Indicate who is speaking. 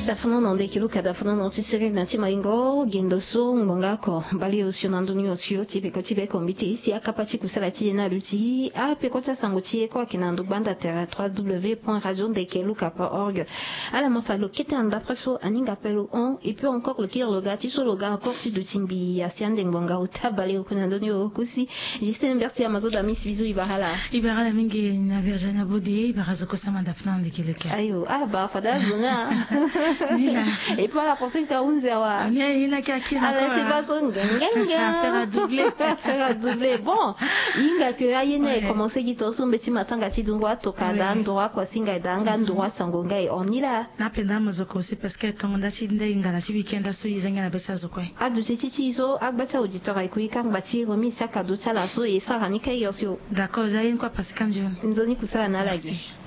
Speaker 1: dafuno non de kilo kadafuno non tisere nanti maingo gendo so ngonga ko bali osio nanduni osio tipe ko tipe kombiti si akapati kusala ti na luti a pe kota sanguti ko kinandu banda terra www.radiodekeluka.org ala mafalo kete anda preso aninga pelo on et puis encore le kir le gati so le ga encore ti du timbi asiande ngonga uta bali kunanduni okusi jiste mberti amazo da miss bizu ibara
Speaker 2: mingi na Virginia Bodi ibara zoko samanda plan de keluka
Speaker 1: ayo ba fada zona et puis la pensée que unzewa
Speaker 2: ina kakina
Speaker 1: ala ti va son
Speaker 2: faire
Speaker 1: à doubler bon inga que ayene commencer qui toso mbeti matanga ti dungwa tokada ndwa kwa singa danga ndwa sangonga e onila
Speaker 2: napenda mozoko c'est parce que tonda ti nde ingala ti weekend aso yizanga na besa zoko
Speaker 1: adu ti zo agbata auditeur ay kuika ngati romi saka do tala so e sarani kay yosio
Speaker 2: d'accord zayin kwa parce que
Speaker 1: nzoni kusala na lagi